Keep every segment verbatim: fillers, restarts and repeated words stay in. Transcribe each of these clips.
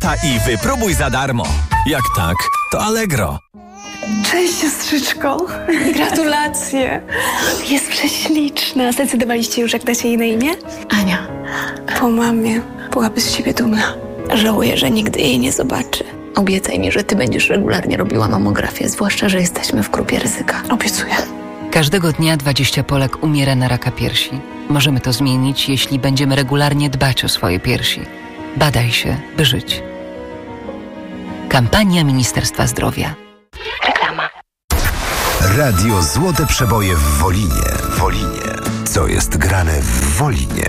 lata i wypróbuj za darmo. Jak tak, to Allegro. Cześć, siostrzyczko. Gratulacje. Jest prześliczna. Zdecydowaliście już, jak dacie jej na imię? Ania. Po mamie. Byłaby z siebie dumna. Żałuję, że nigdy jej nie zobaczy. Obiecaj mi, że ty będziesz regularnie robiła mamografię, zwłaszcza, że jesteśmy w grupie ryzyka. Obiecuję. Każdego dnia dwadzieścia Polek umiera na raka piersi. Możemy to zmienić, jeśli będziemy regularnie dbać o swoje piersi. Badaj się, by żyć. Kampania Ministerstwa Zdrowia. Reklama. Radio Złote Przeboje w Wolinie. Wolinie. Co jest grane w Wolinie?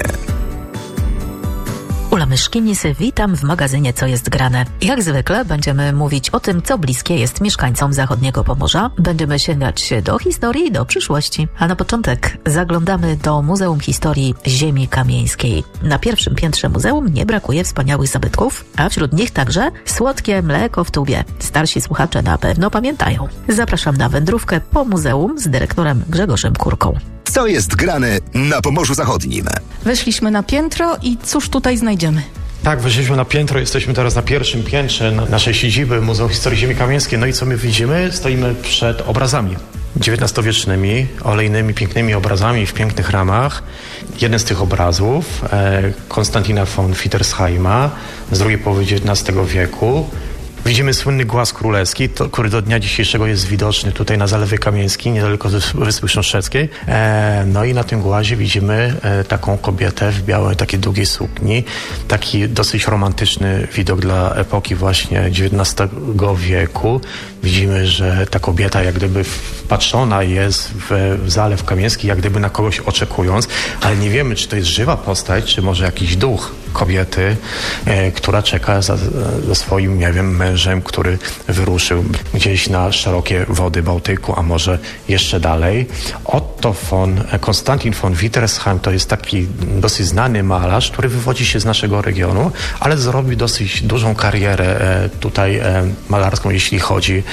Ula Myszkinis, witam w magazynie Co jest grane. Jak zwykle będziemy mówić o tym, co bliskie jest mieszkańcom zachodniego Pomorza. Będziemy sięgać do historii i do przyszłości. A na początek zaglądamy do Muzeum Historii Ziemi Kamieńskiej. Na pierwszym piętrze muzeum nie brakuje wspaniałych zabytków, a wśród nich także słodkie mleko w tubie. Starsi słuchacze na pewno pamiętają. Zapraszam na wędrówkę po muzeum z dyrektorem Grzegorzem Kurką. Co jest grane na Pomorzu Zachodnim? Weszliśmy na piętro i cóż tutaj znajdziemy? Tak, weszliśmy na piętro, jesteśmy teraz na pierwszym piętrze naszej siedziby Muzeum Historii Ziemi Kamieńskiej. No i co my widzimy? Stoimy przed obrazami dziewiętnastowiecznymi, olejnymi, pięknymi obrazami w pięknych ramach. Jeden z tych obrazów, e, Konstantina von Wittersheima z drugiej połowy dziewiętnastego wieku. Widzimy słynny głaz królewski, to, który do dnia dzisiejszego jest widoczny tutaj na Zalewie Kamieńskim, niedaleko Wyspy Sząszeckiej. E, no i na tym głazie widzimy e, taką kobietę w białej, takiej długiej sukni. Taki dosyć romantyczny widok dla epoki właśnie dziewiętnastego wieku. Widzimy, że ta kobieta jak gdyby wpatrzona jest w, w Zalew Kamieński, jak gdyby na kogoś oczekując, ale nie wiemy, czy to jest żywa postać, czy może jakiś duch kobiety, e, która czeka za, za swoim, nie wiem, mężem, który wyruszył gdzieś na szerokie wody Bałtyku, a może jeszcze dalej. Otto von, Konstantin von Wittersheim to jest taki dosyć znany malarz, który wywodzi się z naszego regionu, ale zrobił dosyć dużą karierę e, tutaj e, malarską, jeśli chodzi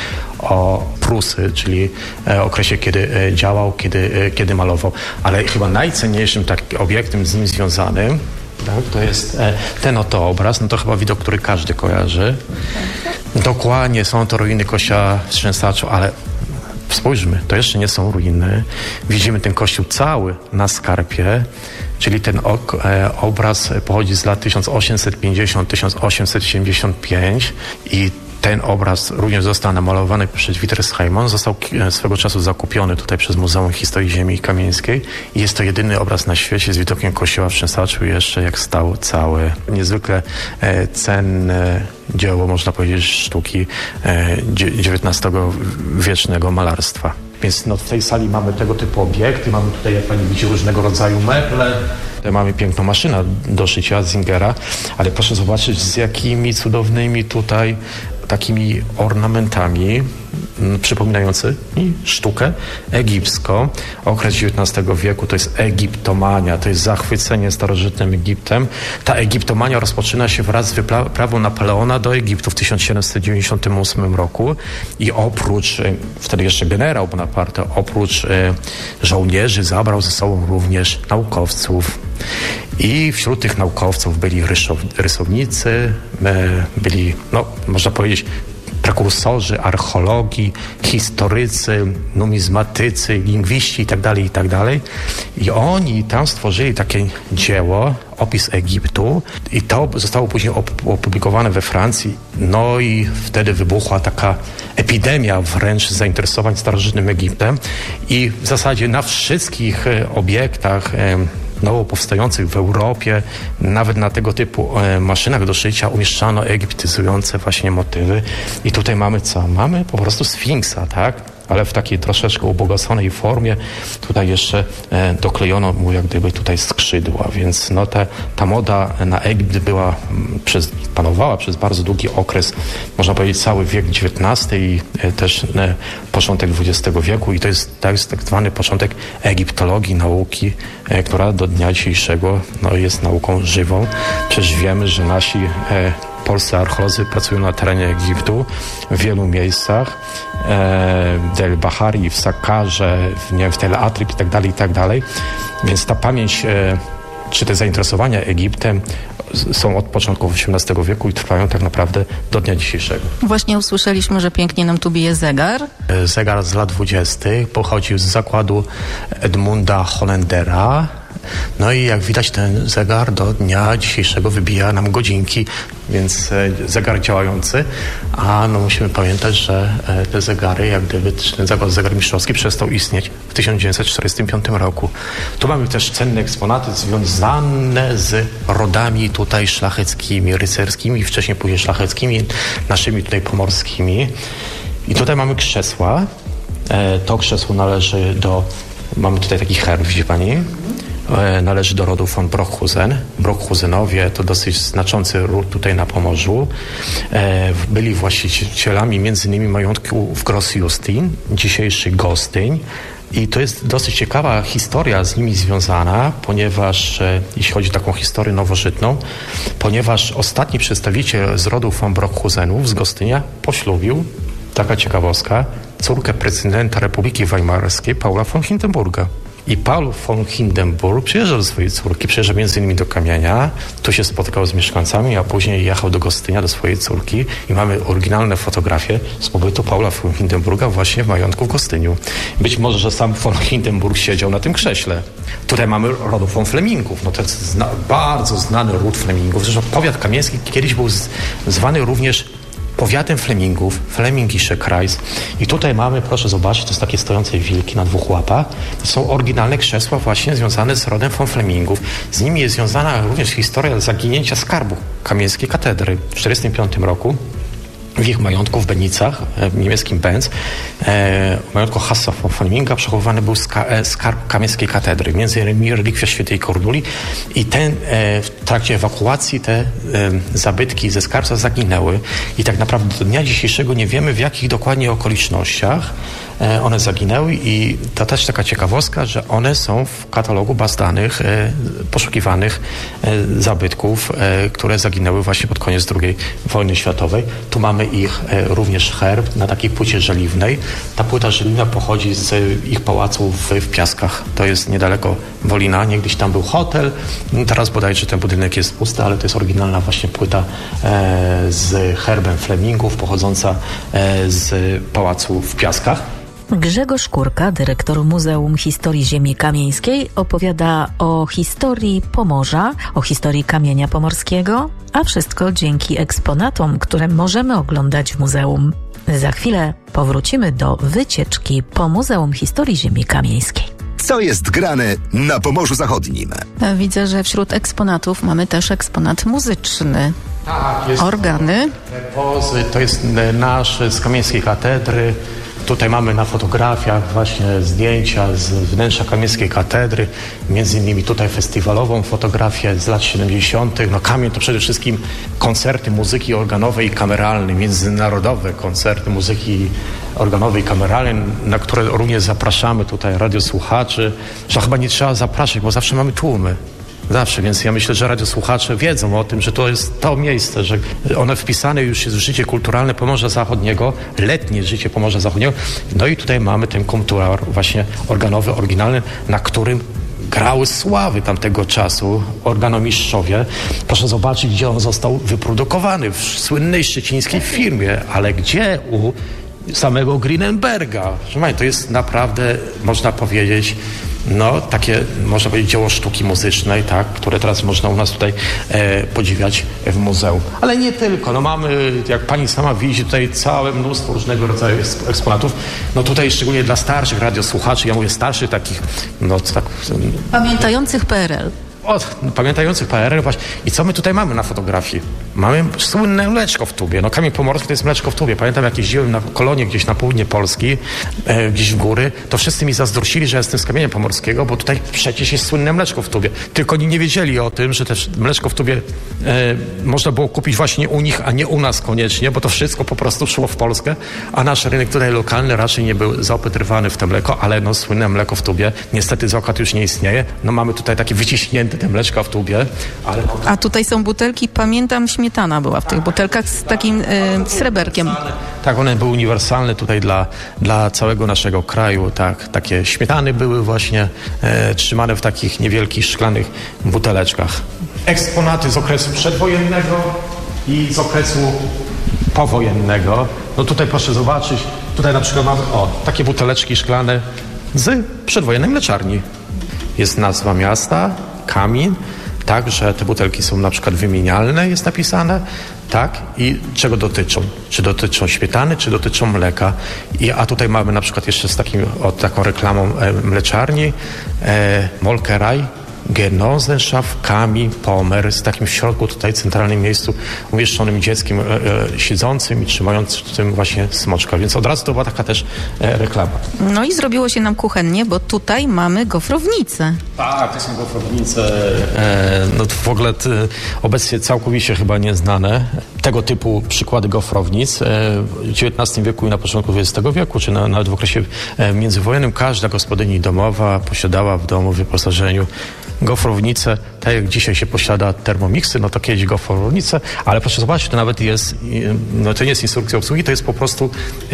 o Prusy, czyli e, okresie, kiedy e, działał, kiedy, e, kiedy malował. Ale chyba najcenniejszym takim obiektem z nim związanym, tak, to jest e, ten oto obraz, no to chyba widok, który każdy kojarzy. Dokładnie, są to ruiny kościoła w Trzęsaczu, ale spójrzmy, to jeszcze nie są ruiny. Widzimy ten kościół cały na skarpie, czyli ten ok, e, obraz pochodzi z lat tysiąc osiemset pięćdziesiąt do tysiąc osiemset siedemdziesiąt pięć i ten obraz również został namalowany przez Wittersheima. Został swego czasu zakupiony tutaj przez Muzeum Historii Ziemi Kamieńskiej i jest to jedyny obraz na świecie z widokiem kościoła w Trzęsaczu jeszcze jak stał cały. Niezwykle e, cenne dzieło, można powiedzieć, sztuki e, dziewiętnastowiecznego malarstwa. Więc no, w tej sali mamy tego typu obiekty, mamy tutaj, jak pani widzi, różnego rodzaju meble. Tutaj mamy piękną maszynę do szycia Zingera, ale proszę zobaczyć, z jakimi cudownymi tutaj takimi ornamentami m, przypominającymi sztukę egipską. Okres dziewiętnastego wieku to jest egiptomania, to jest zachwycenie starożytnym Egiptem. Ta egiptomania rozpoczyna się wraz z wyprawą Napoleona do Egiptu w tysiąc siedemset dziewięćdziesiątym ósmym roku i oprócz, wtedy jeszcze generał Bonaparte, oprócz e, żołnierzy zabrał ze sobą również naukowców. I wśród tych naukowców byli rysownicy, byli, no, można powiedzieć, prekursorzy archeologii, historycy, numizmatycy, lingwiści itd., itd. I oni tam stworzyli takie dzieło, opis Egiptu i to zostało później opublikowane we Francji. No i wtedy wybuchła taka epidemia wręcz zainteresowań starożytnym Egiptem i w zasadzie na wszystkich obiektach nowo powstających w Europie, nawet na tego typu e, maszynach do szycia umieszczano egiptyzujące właśnie motywy. I tutaj mamy co? Mamy po prostu Sfinksa, tak? Ale w takiej troszeczkę ubogaconej formie. Tutaj jeszcze e, doklejono mu jak gdyby tutaj skrzydła, więc no te, ta moda na Egipt była, m, przez, panowała przez bardzo długi okres, można powiedzieć cały wiek dziewiętnasty i e, też e, początek dwudziestego wieku i to jest, to jest tak zwany początek egiptologii, nauki, e, która do dnia dzisiejszego no, jest nauką żywą. Przecież wiemy, że nasi e, polscy archeolodzy pracują na terenie Egiptu w wielu miejscach, e, w Del Bahari, w Sakkarze, w, nie wiem, w Tel Atrik i tak dalej, i tak dalej. Więc ta pamięć, e, czy te zainteresowania Egiptem są od początku osiemnastego wieku i trwają tak naprawdę do dnia dzisiejszego. Właśnie usłyszeliśmy, że pięknie nam tu bije zegar. Zegar z lat dwudziestych pochodził z zakładu Edmunda Hollandera. No i jak widać, ten zegar do dnia dzisiejszego wybija nam godzinki, więc zegar działający, a no musimy pamiętać, że te zegary, jak gdyby ten zakład zegar mistrzowski przestał istnieć w tysiąc dziewięćset czterdziestym piątym roku. Tu mamy też cenne eksponaty związane z rodami tutaj szlacheckimi, rycerskimi, wcześniej później szlacheckimi, naszymi tutaj pomorskimi. I tutaj mamy krzesła. To krzesło należy do, mamy tutaj taki herb, widzi pani? Należy do rodu von Brockhusen. Brockhusenowie to dosyć znaczący ród tutaj na Pomorzu. Byli właścicielami między innymi majątku w Gross-Justin, dzisiejszy Gostyń. I to jest dosyć ciekawa historia z nimi związana, ponieważ, jeśli chodzi o taką historię nowożytną, ponieważ ostatni przedstawiciel z rodu von Brockhusenów z Gostynia poślubił, taka ciekawostka, córkę prezydenta Republiki Weimarskiej, Paula von Hindenburga. I Paul von Hindenburg przyjeżdżał do swojej córki, przyjeżdżał między innymi do Kamienia, tu się spotykał z mieszkańcami, a później jechał do Gostynia, do swojej córki i mamy oryginalne fotografie z pobytu Paula von Hindenburga właśnie w majątku w Gostyniu. Być może, że sam von Hindenburg siedział na tym krześle. Tutaj mamy rodów von Flemingów, no to jest zna, bardzo znany ród Flemingów. Zresztą powiat kamieński kiedyś był z, zwany również powiatem Flemingów, Flemingische Kreis. I tutaj mamy, proszę zobaczyć, to jest takie stojące wilki na dwóch łapach. To są oryginalne krzesła właśnie związane z rodem von Flemingów. Z nimi jest związana również historia zaginięcia skarbu kamieńskiej katedry w tysiąc dziewięćset czterdziestym piątym roku. W ich majątku w Benicach, w niemieckim Benz, e, w majątku Hassa von Fleminga przechowywany był ska, e, skarb kamieńskiej katedry, między innymi relikwia świętej Korduli i ten, e, w trakcie ewakuacji te e, zabytki ze skarbca zaginęły i tak naprawdę do dnia dzisiejszego nie wiemy, w jakich dokładnie okolicznościach e, one zaginęły i to też taka ciekawostka, że one są w katalogu baz danych e, poszukiwanych e, zabytków, e, które zaginęły właśnie pod koniec drugiej wojny światowej. Tu mamy ich e, również herb na takiej płycie żeliwnej. Ta płyta żeliwna pochodzi z ich pałacu w, w Piaskach. To jest niedaleko Wolina. Niegdyś tam był hotel. Teraz bodajże ten budynek jest pusty, ale to jest oryginalna właśnie płyta e, z herbem Flemingów pochodząca e, z pałacu w Piaskach. Grzegorz Kurka, dyrektor Muzeum Historii Ziemi Kamieńskiej, opowiada o historii Pomorza, o historii kamienia pomorskiego, a wszystko dzięki eksponatom, które możemy oglądać w muzeum. Za chwilę powrócimy do wycieczki po Muzeum Historii Ziemi Kamieńskiej. Co jest grane na Pomorzu Zachodnim? Widzę, że wśród eksponatów mamy też eksponat muzyczny. Tak, jest organy. Pozy, to jest nasz z Kamieńskiej Katedry. Tutaj mamy na fotografiach właśnie zdjęcia z wnętrza Kamieńskiej Katedry, między innymi tutaj festiwalową fotografię z lat siedemdziesiątych. No Kamień to przede wszystkim koncerty muzyki organowej i kameralnej, międzynarodowe koncerty muzyki organowej i kameralnej, na które również zapraszamy tutaj radiosłuchaczy, że chyba nie trzeba zapraszać, bo zawsze mamy tłumy. Zawsze, więc ja myślę, że radiosłuchacze wiedzą o tym, że to jest to miejsce, że one wpisane już jest w życie kulturalne Pomorza Zachodniego, letnie życie Pomorza Zachodniego. No i tutaj mamy ten komputer właśnie organowy, oryginalny, na którym grały sławy tamtego czasu organomistrzowie. Proszę zobaczyć, gdzie on został wyprodukowany, w słynnej szczecińskiej firmie, ale gdzie u samego Greenenberga. To jest naprawdę, można powiedzieć, no takie, można powiedzieć, dzieło sztuki muzycznej, tak, które teraz można u nas tutaj e, podziwiać w muzeum. Ale nie tylko, no mamy, jak pani sama widzi, tutaj całe mnóstwo różnego rodzaju eksponatów. No tutaj szczególnie dla starszych radiosłuchaczy, ja mówię starszych takich, no tak... Pamiętających P R L. O, pamiętających P R L właśnie. I co my tutaj mamy na fotografii? Mamy słynne mleczko w tubie. No Kamień Pomorski to jest mleczko w tubie. Pamiętam, jak jeździłem na kolonie gdzieś na południe Polski, e, gdzieś w góry, to wszyscy mi zazdrościli, że jestem z Kamienia Pomorskiego, bo tutaj przecież jest słynne mleczko w tubie. Tylko oni nie wiedzieli o tym, że też mleczko w tubie e, można było kupić właśnie u nich, a nie u nas koniecznie, bo to wszystko po prostu szło w Polskę, a nasz rynek tutaj lokalny raczej nie był zaopatrywany w to mleko, ale no słynne mleko w tubie. Niestety zakład już nie istnieje. No mamy tutaj takie wyciśnięte te mleczka w tubie, ale... A tutaj są butelki, pamiętam, śmietana była w tych butelkach z takim y, sreberkiem. Tak, one były uniwersalne tutaj dla, dla całego naszego kraju, tak. Takie śmietany były właśnie e, trzymane w takich niewielkich szklanych buteleczkach. eksponaty z okresu przedwojennego i z okresu powojennego. No tutaj proszę zobaczyć, tutaj na przykład mamy o, takie buteleczki szklane z przedwojennej mleczarni. Jest nazwa miasta, Kamin, tak, że te butelki są na przykład wymienialne, jest napisane, tak, i czego dotyczą. Czy dotyczą śmietany, czy dotyczą mleka. I, a tutaj mamy na przykład jeszcze z takim, o, taką reklamą e, mleczarni, e, Molkerei, Genosenschaft Kami Pomer, z takim w środku tutaj centralnym miejscu umieszczonym dzieckiem e, e, siedzącym i trzymającym właśnie smoczka, więc od razu to była taka też e, reklama. No i zrobiło się nam kuchennie, bo tutaj mamy gofrownicę. Tak, to są gofrownice, e, no to w ogóle t, obecnie całkowicie chyba nieznane. Tego typu przykłady gofrownic e, w dziewiętnastym wieku i na początku dwudziestego wieku, czy na, nawet w okresie e, międzywojennym, każda gospodyni domowa posiadała w domu w wyposażeniu gofrownicę, tak jak dzisiaj się posiada termomiksy, no to kiedyś gofrownice, ale proszę zobaczyć, to nawet jest, no to nie jest instrukcja obsługi, to jest po prostu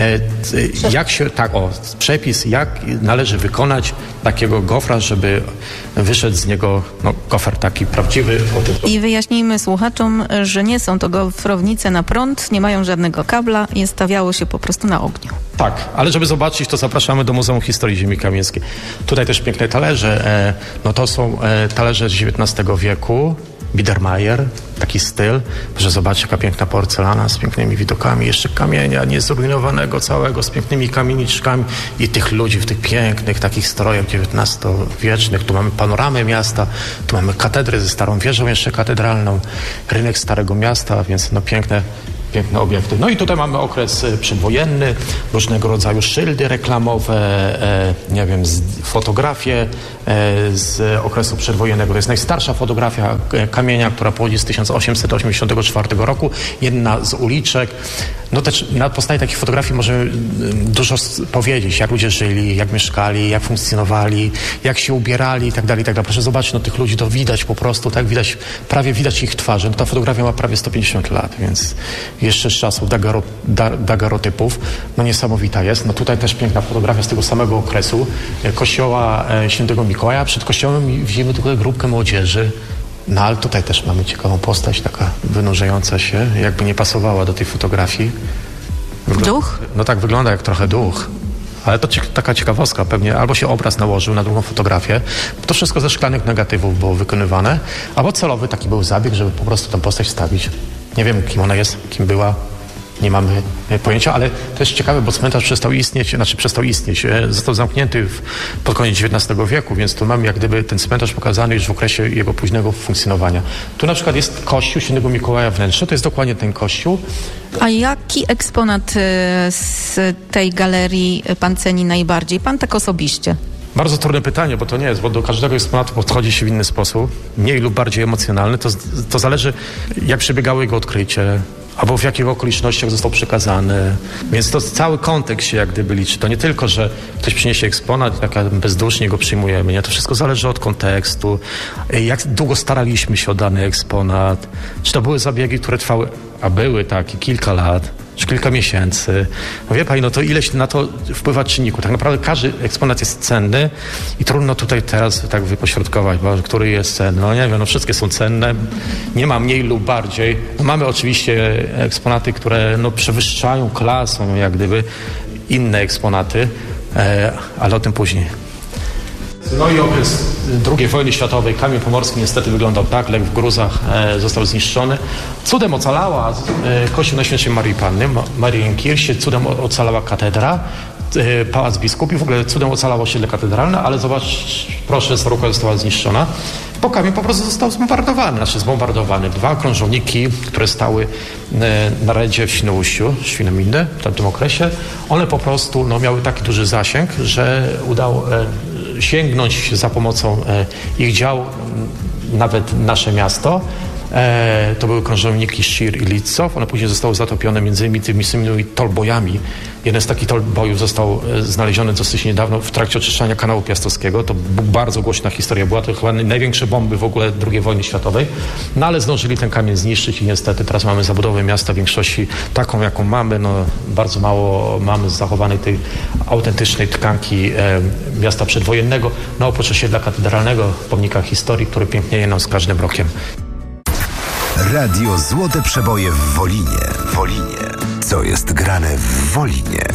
e, jak się, tak o, przepis, jak należy wykonać takiego gofra, żeby wyszedł z niego no, gofer taki prawdziwy. I wyjaśnijmy słuchaczom, że nie są to gofrownice na prąd, nie mają żadnego kabla, je stawiało się po prostu na ogniu. Tak, ale żeby zobaczyć, to zapraszamy do Muzeum Historii Ziemi Kamieńskiej. Tutaj też piękne talerze, e, no to są e, talerze z dziewiętnastego wieku, Biedermeier, taki styl, że zobaczcie, jaka piękna porcelana z pięknymi widokami, jeszcze kamienia niezrujnowanego całego, z pięknymi kamieniczkami i tych ludzi w tych pięknych takich strojach dziewiętnastowiecznych. Tu mamy panoramę miasta, tu mamy katedrę ze starą wieżą jeszcze katedralną, rynek Starego Miasta, więc no piękne piękne obiekty. No i tutaj mamy okres przedwojenny, różnego rodzaju szyldy reklamowe, e, nie wiem, z, fotografie e, z okresu przedwojennego. To jest najstarsza fotografia kamienia, która pochodzi z tysiąc osiemset osiemdziesiątego czwartego roku. Jedna z uliczek. No też na podstawie takich fotografii możemy dużo powiedzieć, jak ludzie żyli, jak mieszkali, jak funkcjonowali, jak się ubierali i tak dalej, i tak dalej. Proszę zobaczyć, no tych ludzi to widać po prostu, tak widać, prawie widać ich twarze. No ta fotografia ma prawie sto pięćdziesiąt lat, więc jeszcze z czasów dagaro, da, daguerreotypów, no niesamowita jest. No tutaj też piękna fotografia z tego samego okresu kościoła e, Świętego Mikołaja. Przed kościołem widzimy tylko grupkę młodzieży. No ale tutaj też mamy ciekawą postać, taka wynurzająca się, jakby nie pasowała do tej fotografii. Wygl- Duch? No tak, wygląda jak trochę duch. Ale to ciek- taka ciekawostka pewnie. Albo się obraz nałożył na drugą fotografię. To wszystko ze szklanych negatywów było wykonywane. Albo celowy taki był zabieg, żeby po prostu tę postać wstawić. Nie wiem, kim ona jest, kim była. Nie mamy pojęcia, ale to jest ciekawe, bo cmentarz przestał istnieć, znaczy przestał istnieć. Został zamknięty w, pod koniec dziewiętnastego wieku, więc tu mamy jak gdyby ten cmentarz pokazany już w okresie jego późnego funkcjonowania. Tu na przykład jest kościół Świętego Mikołaja wnętrze, to jest dokładnie ten kościół. A jaki eksponat z tej galerii pan ceni najbardziej? Pan tak osobiście. Bardzo trudne pytanie, bo to nie jest, bo do każdego eksponatu podchodzi się w inny sposób, mniej lub bardziej emocjonalny. To, to zależy, jak przebiegało jego odkrycie, albo w jakich okolicznościach został przekazany. Więc to cały kontekst się jak gdyby liczy. To nie tylko, że ktoś przyniesie eksponat i tak bezdusznie go przyjmujemy. Nie? To wszystko zależy od kontekstu, jak długo staraliśmy się o dany eksponat, czy to były zabiegi, które trwały, a były takie kilka lat, czy kilka miesięcy. No wie pani, no to ileś na to wpływa czynników. Tak naprawdę każdy eksponat jest cenny i trudno tutaj teraz tak wypośrodkować, bo który jest cenny. No nie wiem, no wszystkie są cenne. Nie ma mniej lub bardziej. No mamy oczywiście eksponaty, które no przewyższają klasą jak gdyby inne eksponaty, e, ale o tym później. No i okres drugiej wojny światowej. Kamień Pomorski niestety wyglądał tak, lek w gruzach e, został zniszczony. Cudem ocalała e, kościół Najświętszej Maryi Panny, Marienkirche, cudem ocalała katedra, e, pałac biskupi, w ogóle cudem ocalało osiedle katedralne, ale zobacz, proszę, Staruka została zniszczona. Bo kamień po prostu został zbombardowany, znaczy zbombardowany. Dwa krążowniki, które stały e, na redzie w Świnoujściu, Świnomindy w tamtym okresie, one po prostu no, miały taki duży zasięg, że udało e, sięgnąć za pomocą e, ich dział m, nawet nasze miasto. E, to były krążowniki Szir i Litzow. One później zostały zatopione między innymi tymi samymi tolbojami. Jeden z takich tolbojów został e, znaleziony dosyć niedawno w trakcie oczyszczania kanału Piastowskiego. To bardzo głośna historia. Była to chyba największe bomby w ogóle drugiej wojny światowej. No ale zdążyli ten kamień zniszczyć i niestety teraz mamy zabudowę miasta w większości taką, jaką mamy. No, bardzo mało mamy zachowanej tej autentycznej tkanki e, miasta przedwojennego. No oprócz osiedla katedralnego, pomnika historii, który pięknieje nam z każdym rokiem. Radio Złote Przeboje w Wolinie. Wolinie. Co jest grane w Wolinie?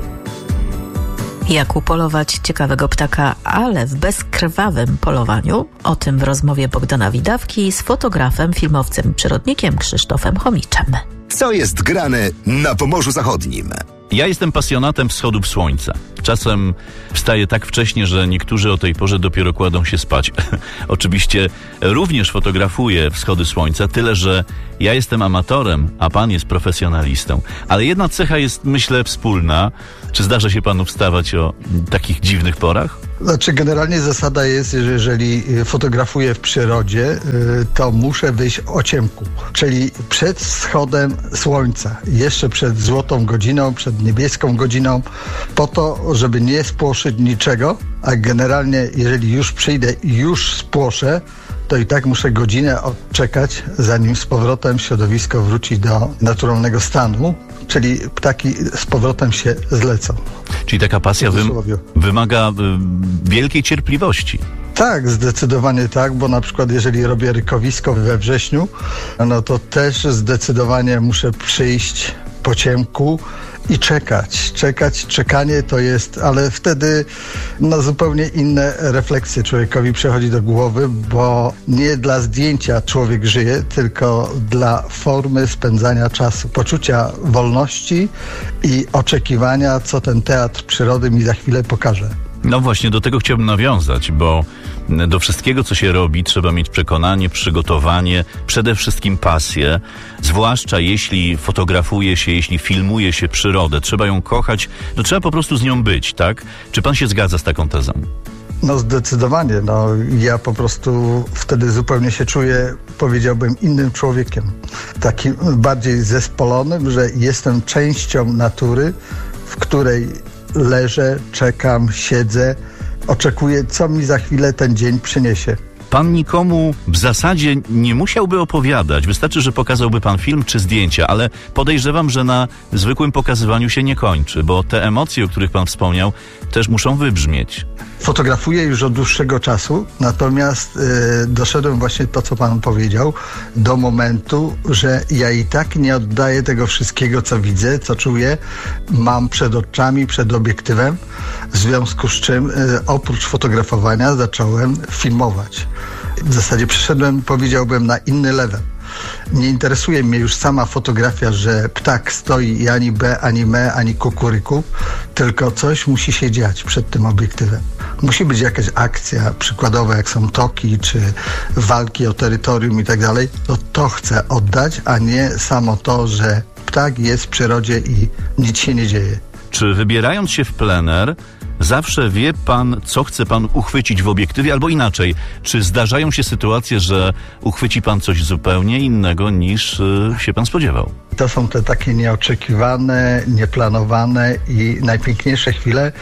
Jak upolować ciekawego ptaka, ale w bezkrwawym polowaniu? O tym w rozmowie Bogdana Widawki z fotografem, filmowcem, przyrodnikiem Krzysztofem Chomiczem. Co jest grane na Pomorzu Zachodnim? Ja jestem pasjonatem wschodów słońca. Czasem wstaję tak wcześnie, że niektórzy o tej porze dopiero kładą się spać. Oczywiście również fotografuję wschody słońca, tyle że ja jestem amatorem, a pan jest profesjonalistą. Ale jedna cecha jest, myślę, wspólna. Czy zdarza się panu wstawać o takich dziwnych porach? Znaczy, generalnie zasada jest, że jeżeli fotografuję w przyrodzie, to muszę wyjść o ciemku, czyli przed wschodem słońca, jeszcze przed złotą godziną, przed niebieską godziną, po to, żeby nie spłoszyć niczego, a generalnie jeżeli już przyjdę i już spłoszę, to i tak muszę godzinę odczekać, zanim z powrotem środowisko wróci do naturalnego stanu, czyli ptaki z powrotem się zlecą. Czyli taka pasja wym- wymaga y, wielkiej cierpliwości. Tak, zdecydowanie tak, bo na przykład jeżeli robię rykowisko we wrześniu, no to też zdecydowanie muszę przyjść po ciemku i czekać. Czekać, czekanie to jest, ale wtedy no, zupełnie inne refleksje człowiekowi przychodzi do głowy, bo nie dla zdjęcia człowiek żyje, tylko dla formy spędzania czasu, poczucia wolności i oczekiwania, co ten teatr przyrody mi za chwilę pokaże. No właśnie, do tego chciałbym nawiązać, bo do wszystkiego, co się robi, trzeba mieć przekonanie, przygotowanie, przede wszystkim pasję, zwłaszcza jeśli fotografuje się, jeśli filmuje się przyrodę, trzeba ją kochać, no trzeba po prostu z nią być, tak? Czy pan się zgadza z taką tezą? No zdecydowanie, no ja po prostu wtedy zupełnie się czuję, powiedziałbym, innym człowiekiem, takim bardziej zespolonym, że jestem częścią natury, w której leżę, czekam, siedzę, oczekuję, co mi za chwilę ten dzień przyniesie. Pan nikomu w zasadzie nie musiałby opowiadać. Wystarczy, że pokazałby pan film czy zdjęcia, ale podejrzewam, że na zwykłym pokazywaniu się nie kończy, bo te emocje, o których pan wspomniał, też muszą wybrzmieć. Fotografuję już od dłuższego czasu, natomiast yy, doszedłem właśnie to, co pan powiedział, do momentu, że ja i tak nie oddaję tego wszystkiego, co widzę, co czuję, mam przed oczami, przed obiektywem, w związku z czym yy, oprócz fotografowania zacząłem filmować. W zasadzie przeszedłem, powiedziałbym, na inny level. Nie interesuje mnie już sama fotografia, że ptak stoi i ani be, ani me, ani kukuryku, tylko coś musi się dziać przed tym obiektywem. Musi być jakaś akcja, przykładowa jak są toki, czy walki o terytorium i tak dalej. To to chcę oddać, a nie samo to, że ptak jest w przyrodzie i nic się nie dzieje. Czy wybierając się w plener, zawsze wie pan, co chce pan uchwycić w obiektywie, albo inaczej, czy zdarzają się sytuacje, że uchwyci pan coś zupełnie innego, niż y, się pan spodziewał? To są te takie nieoczekiwane, nieplanowane i najpiękniejsze chwile,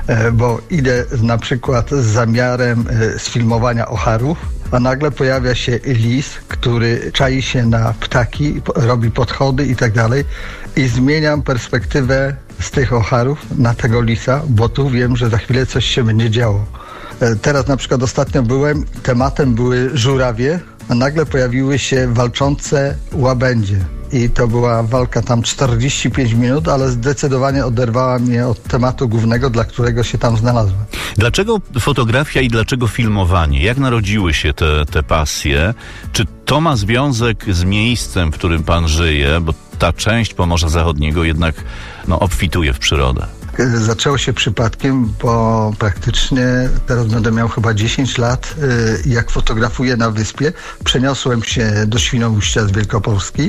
bo idę na przykład z zamiarem sfilmowania ocharów, a nagle pojawia się lis, który czai się na ptaki, robi podchody i tak dalej i zmieniam perspektywę z tych ocharów na tego lisa, bo tu wiem, że za chwilę coś się będzie działo. Teraz na przykład ostatnio byłem, tematem były żurawie, a nagle pojawiły się walczące łabędzie. I to była walka tam czterdzieści pięć minut, ale zdecydowanie oderwała mnie od tematu głównego, dla którego się tam znalazłem. Dlaczego fotografia i dlaczego filmowanie? Jak narodziły się te, te pasje? Czy to ma związek z miejscem, w którym pan żyje? Bo ta część Pomorza Zachodniego jednak no, obfituje w przyrodę. Zaczęło się przypadkiem, bo praktycznie teraz będę miał chyba dziesięć lat, jak fotografuję na wyspie. Przeniosłem się do Świnoujścia z Wielkopolski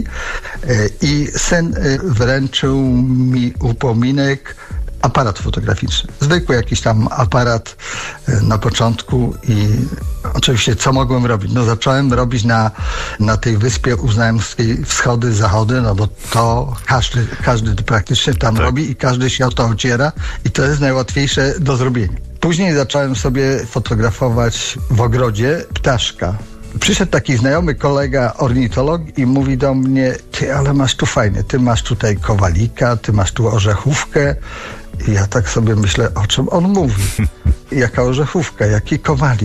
i syn wręczył mi upominek aparat fotograficzny. Zwykły jakiś tam aparat na początku i oczywiście co mogłem robić? No zacząłem robić na, na tej wyspie Uznajemskiej wschody, zachody, no bo to każdy, każdy praktycznie tam tak robi i każdy się o to ociera i to jest najłatwiejsze do zrobienia. Później zacząłem sobie fotografować w ogrodzie ptaszka. Przyszedł taki znajomy kolega ornitolog i mówi do mnie: ty, ale masz tu fajnie, ty masz tutaj kowalika, ty masz tu orzechówkę. I ja tak sobie myślę, o czym on mówi. Jaka orzechówka, jaki kowalik?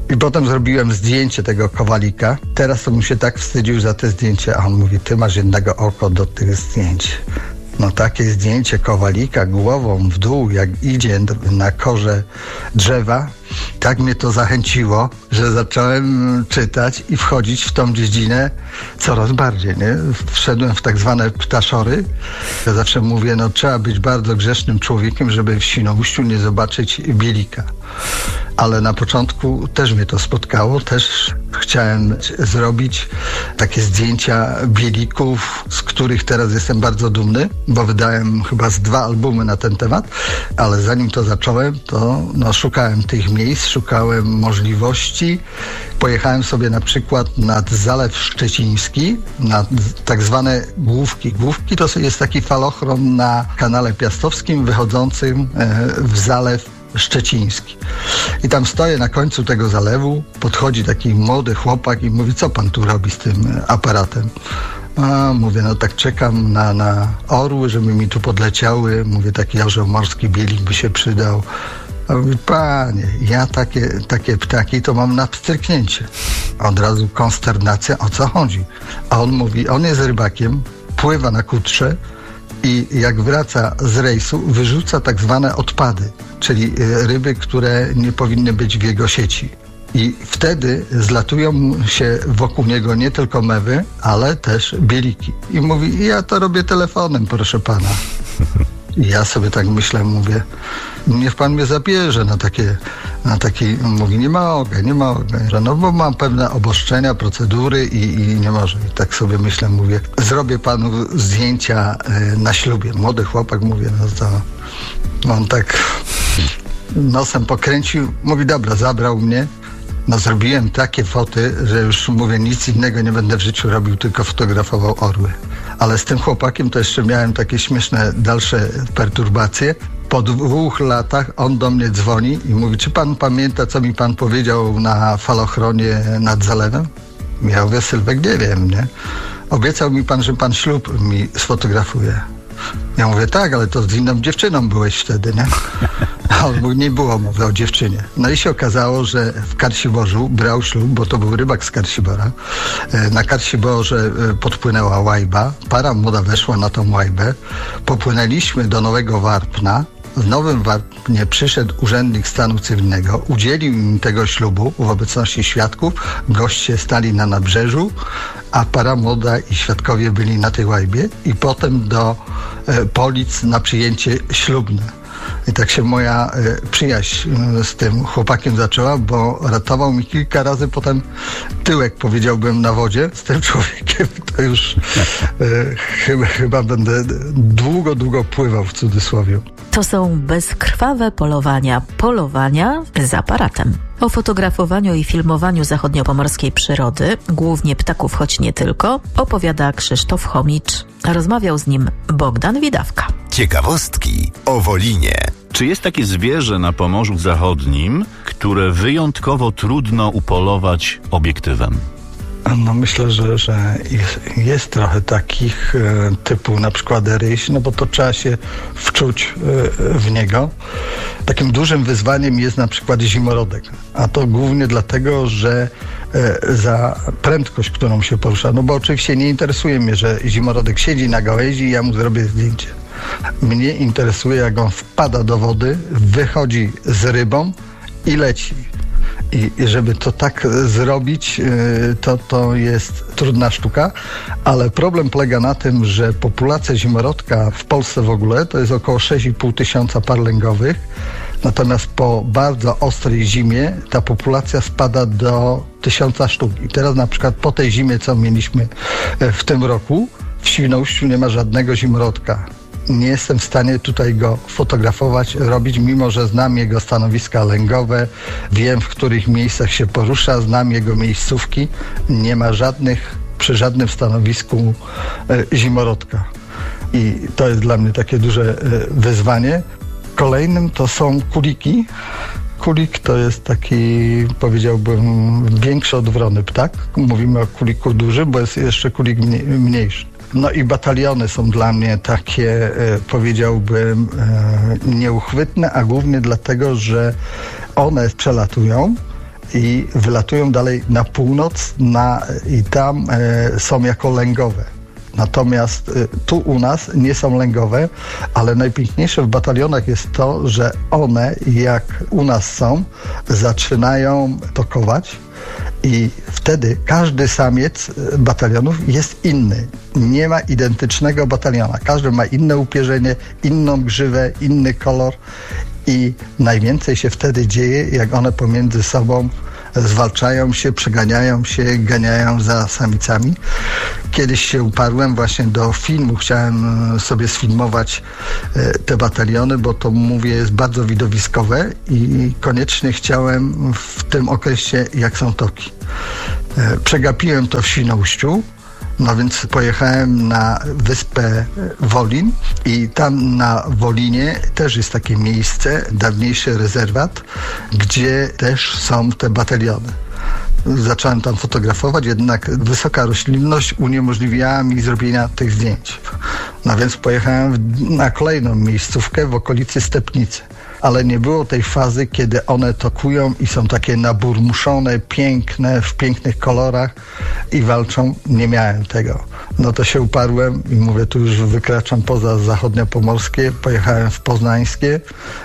I potem zrobiłem zdjęcie tego Kowalika. Teraz to bym się tak wstydził za te zdjęcie, a on mówi, ty masz jednego oko do tych zdjęć. No takie zdjęcie Kowalika głową w dół, jak idzie na korze drzewa, tak mnie to zachęciło, że zacząłem czytać i wchodzić w tą dziedzinę coraz bardziej, nie? Wszedłem w tak zwane ptaszory. Ja zawsze mówię, no trzeba być bardzo grzesznym człowiekiem, żeby w Świnoujściu nie zobaczyć Bielika. Ale na początku też mnie to spotkało, też chciałem zrobić takie zdjęcia Bielików, z których teraz jestem bardzo dumny, bo wydałem chyba z dwa albumy na ten temat, ale zanim to zacząłem, to no, szukałem tych miejsc, szukałem możliwości. Pojechałem sobie na przykład nad Zalew Szczeciński, na tak zwane Główki. Główki to jest taki falochron na kanale Piastowskim wychodzącym w Zalew Szczeciński. I tam stoję na końcu tego zalewu, podchodzi taki młody chłopak i mówi, co pan tu robi z tym aparatem? A mówię, no tak czekam na, na orły, żeby mi tu podleciały. Mówię, taki orzeł morski Bielik by się przydał. A mówi, panie, ja takie, takie ptaki to mam na pstryknięcie. Od razu konsternacja, o co chodzi? A on mówi, on jest rybakiem, pływa na kutrze i jak wraca z rejsu, wyrzuca tak zwane odpady, czyli ryby, które nie powinny być w jego sieci. I wtedy zlatują się wokół niego nie tylko mewy, ale też bieliki. I mówi, ja to robię telefonem, proszę pana. I ja sobie tak myślę, mówię, niech pan mnie zabierze na takie, na taki, mówi, nie mogę, nie mogę, że no bo mam pewne obostrzenia, procedury i, i nie może. I tak sobie myślę, mówię, zrobię panu zdjęcia y, na ślubie. Młody chłopak, mówię, no to on tak nosem pokręcił, mówi, dobra, zabrał mnie. No zrobiłem takie foty, że już mówię, nic innego nie będę w życiu robił, tylko fotografował orły. Ale z tym chłopakiem to jeszcze miałem takie śmieszne dalsze perturbacje. Po dwóch latach on do mnie dzwoni i mówi, czy pan pamięta, co mi pan powiedział na falochronie nad zalewem? Ja mówię, Sylwek, nie wiem, nie? Obiecał mi pan, że pan ślub mi sfotografuje. Ja mówię, tak, ale to z inną dziewczyną byłeś wtedy, nie? A on mówi, nie było mowy o dziewczynie. No i się okazało, że w Karsiborzu brał ślub, bo to był rybak z Karsibora. Na Karsiborze podpłynęła łajba, para młoda weszła na tą łajbę. Popłynęliśmy do Nowego Warpna. W Nowym Warpnie przyszedł urzędnik stanu cywilnego, udzielił im tego ślubu w obecności świadków. Goście stali na nabrzeżu, a para młoda i świadkowie byli na tej łajbie i potem do e, Polic na przyjęcie ślubne. I tak się moja e, przyjaźń e, z tym chłopakiem zaczęła, bo ratował mi kilka razy potem tyłek, powiedziałbym, na wodzie. Z tym człowiekiem to już e, chyba, chyba będę długo, długo pływał, w cudzysłowie. To są bezkrwawe polowania. Polowania z aparatem. O fotografowaniu i filmowaniu zachodniopomorskiej przyrody, głównie ptaków, choć nie tylko, opowiada Krzysztof Chomicz. Rozmawiał z nim Bogdan Widawka. Ciekawostki o Wolinie. Czy jest takie zwierzę na Pomorzu Zachodnim, które wyjątkowo trudno upolować obiektywem? No myślę, że, że jest, jest trochę takich e, typu na przykład ryś, no bo to trzeba się wczuć e, w niego. Takim dużym wyzwaniem jest na przykład zimorodek, a to głównie dlatego, że e, za prędkość, którą się porusza, no bo oczywiście nie interesuje mnie, że zimorodek siedzi na gałęzi i ja mu zrobię zdjęcie. Mnie interesuje, jak on wpada do wody, wychodzi z rybą i leci. I żeby to tak zrobić, to, to jest trudna sztuka, ale problem polega na tym, że populacja zimorodka w Polsce w ogóle to jest około sześć i pół tysiąca par lęgowych, natomiast po bardzo ostrej zimie ta populacja spada do tysiąca sztuk. I teraz na przykład po tej zimie, co mieliśmy w tym roku, w Świnoujściu nie ma żadnego zimorodka. Nie jestem w stanie tutaj go fotografować, robić, mimo że znam jego stanowiska lęgowe, wiem, w których miejscach się porusza, znam jego miejscówki. Nie ma żadnych, przy żadnym stanowisku e, zimorodka. I to jest dla mnie takie duże e, wyzwanie. Kolejnym to są kuliki. Kulik to jest taki, powiedziałbym, większy od wrony ptak. Mówimy o kuliku duży, bo jest jeszcze kulik mniej, mniejszy. No i bataliony są dla mnie takie, e, powiedziałbym, e, nieuchwytne, a głównie dlatego, że one przelatują i wylatują dalej na północ na, i tam e, są jako lęgowe. Natomiast y, tu u nas nie są lęgowe, ale najpiękniejsze w batalionach jest to, że one, jak u nas są, zaczynają tokować i wtedy każdy samiec batalionów jest inny. Nie ma identycznego bataliona. Każdy ma inne upierzenie, inną grzywę, inny kolor i najwięcej się wtedy dzieje, jak one pomiędzy sobą zwalczają się, przeganiają się, ganiają za samicami. Kiedyś się uparłem właśnie do filmu, chciałem sobie sfilmować te bataliony, bo to, mówię, jest bardzo widowiskowe i koniecznie chciałem w tym okresie, jak są toki. Przegapiłem to w Świnoujściu. No więc pojechałem na wyspę Wolin i tam na Wolinie też jest takie miejsce, dawniejszy rezerwat, gdzie też są te bataliony. Zacząłem tam fotografować, jednak wysoka roślinność uniemożliwiała mi zrobienia tych zdjęć. No więc pojechałem na kolejną miejscówkę w okolicy Stepnicy. Ale nie było tej fazy, kiedy one tokują i są takie naburmuszone, piękne, w pięknych kolorach i walczą. Nie miałem tego. No to się uparłem i mówię, tu już wykraczam poza zachodniopomorskie, pojechałem w poznańskie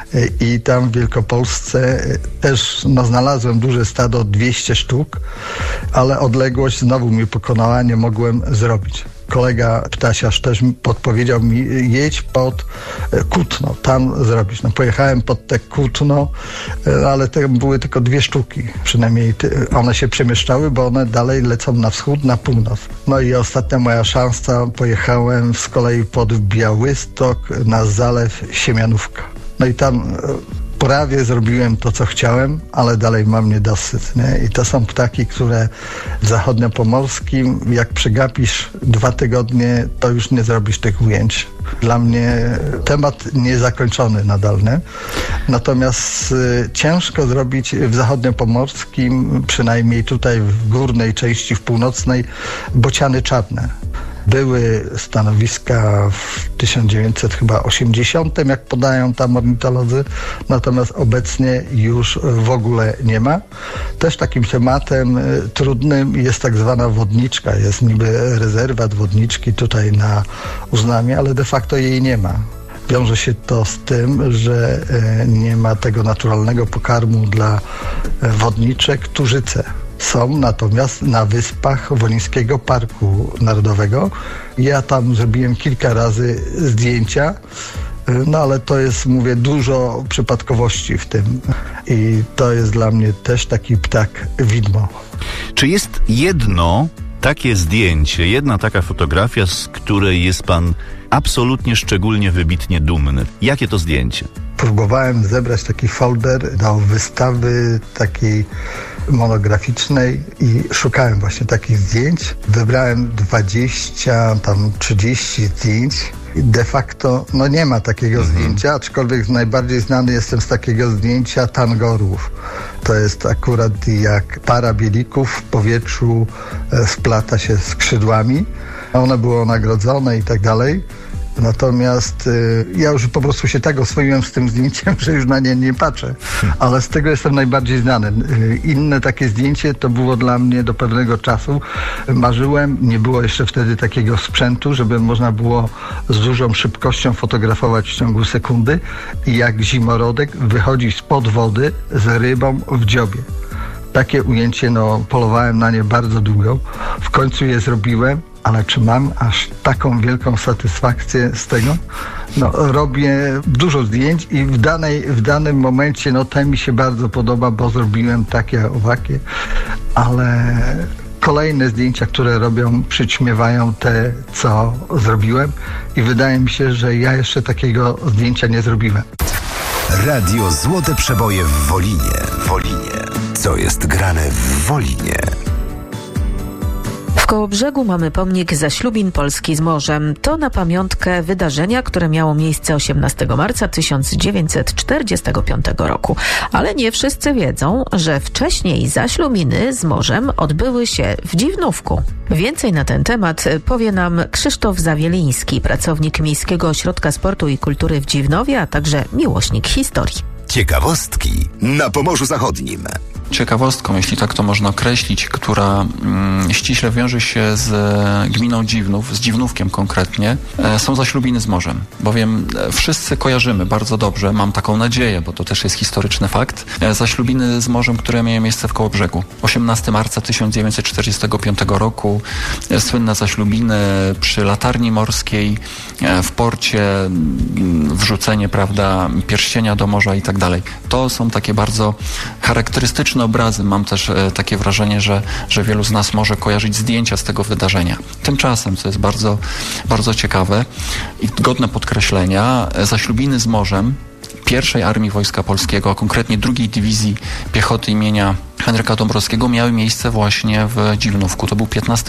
i tam w Wielkopolsce też no, znalazłem duże stado, dwieście sztuk, ale odległość znowu mi pokonała, nie mogłem zrobić. Kolega ptasiarz też podpowiedział mi, jedź pod Kutno, tam zrobić. No pojechałem pod te Kutno, ale tam były tylko dwie sztuki, przynajmniej one się przemieszczały, bo one dalej lecą na wschód, na północ. No i ostatnia moja szansa, pojechałem z kolei pod Białystok na zalew Siemianówka. No i tam prawie zrobiłem to, co chciałem, ale dalej mam niedosyt, nie? I to są ptaki, które w zachodniopomorskim, jak przegapisz dwa tygodnie, to już nie zrobisz tych ujęć. Dla mnie temat niezakończony nadal, nie? Natomiast y, ciężko zrobić w zachodniopomorskim, przynajmniej tutaj w górnej części, w północnej, bociany czarne. Były stanowiska w tysiąc dziewięćset osiemdziesiątym, jak podają tam ornitolodzy, natomiast obecnie już w ogóle nie ma. Też takim tematem y, trudnym jest tak zwana wodniczka. Jest niby rezerwat wodniczki tutaj na Uznamie, ale de facto jej nie ma. Wiąże się to z tym, że y, nie ma tego naturalnego pokarmu dla y, wodniczek, tużyce. Są natomiast na wyspach Wolińskiego Parku Narodowego. Ja tam zrobiłem kilka razy zdjęcia, no ale to jest, mówię, dużo przypadkowości w tym. I to jest dla mnie też taki ptak widmo. Czy jest jedno takie zdjęcie, jedna taka fotografia, z której jest pan absolutnie szczególnie wybitnie dumny? Jakie to zdjęcie? Próbowałem zebrać taki folder do wystawy takiej monograficznej i szukałem właśnie takich zdjęć. Wybrałem dwadzieścia, tam trzydzieści zdjęć. De facto no nie ma takiego mhm. zdjęcia, aczkolwiek najbardziej znany jestem z takiego zdjęcia tangorów. To jest akurat jak para bielików w powietrzu e, splata się skrzydłami. One było nagrodzone i tak dalej. Natomiast y, ja już po prostu się tak oswoiłem z tym zdjęciem, że już na nie nie patrzę. Ale z tego jestem najbardziej znany. Y, inne takie zdjęcie to było dla mnie do pewnego czasu. Marzyłem, nie było jeszcze wtedy takiego sprzętu, żeby można było z dużą szybkością fotografować w ciągu sekundy i jak zimorodek wychodzi spod wody z rybą w dziobie. Takie ujęcie, no polowałem na nie bardzo długo. W końcu je zrobiłem. Ale czy mam aż taką wielką satysfakcję z tego? No, robię dużo zdjęć i w, danej, w danym momencie, no to mi się bardzo podoba, bo zrobiłem takie, owakie, ale kolejne zdjęcia, które robią, przyćmiewają te, co zrobiłem i wydaje mi się, że ja jeszcze takiego zdjęcia nie zrobiłem. Radio Złote Przeboje w Wolinie. Wolinie. Co jest grane w Wolinie? W Kołobrzegu mamy pomnik Zaślubin Polski z morzem. To na pamiątkę wydarzenia, które miało miejsce osiemnastego marca tysiąc dziewięćset czterdziestego piątego roku. Ale nie wszyscy wiedzą, że wcześniej zaślubiny z morzem odbyły się w Dziwnówku. Więcej na ten temat powie nam Krzysztof Zawieliński, pracownik Miejskiego Ośrodka Sportu i Kultury w Dziwnowie, a także miłośnik historii. Ciekawostki na Pomorzu Zachodnim. ciekawostką, jeśli tak to można określić, która mm, ściśle wiąże się z gminą Dziwnów, z Dziwnówkiem konkretnie, e, są zaślubiny z morzem. Bowiem e, wszyscy kojarzymy bardzo dobrze, mam taką nadzieję, bo to też jest historyczny fakt, e, zaślubiny z morzem, które miały miejsce w Kołobrzegu. osiemnastego marca tysiąc dziewięćset czterdziestego piątego roku, e, słynne zaślubiny przy latarni morskiej, e, w porcie, m, wrzucenie, prawda, pierścienia do morza i tak dalej. To są takie bardzo charakterystyczne obrazy. Mam też e, takie wrażenie, że, że wielu z nas może kojarzyć zdjęcia z tego wydarzenia. Tymczasem, co jest bardzo, bardzo ciekawe i godne podkreślenia, e, zaślubiny z morzem pierwszej Armii Wojska Polskiego, a konkretnie drugiej Dywizji Piechoty imienia Henryka Dąbrowskiego miały miejsce właśnie w Dziwnówku. To był piętnastego